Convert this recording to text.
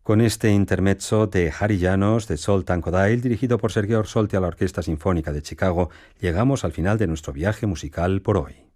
Con este intermezzo de Harry Janos de Salt and Codile, dirigido por Sergei Orsolti a la Orquesta Sinfónica de Chicago, llegamos al final de nuestro viaje musical por hoy.